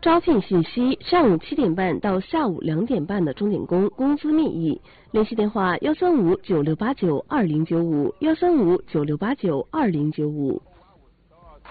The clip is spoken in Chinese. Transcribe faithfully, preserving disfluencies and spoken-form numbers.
招聘信息：上午七点半到下午两点半的钟点工，工资密议。联系电话：幺三五九六八九二零九五，幺三五九六八九二零九五。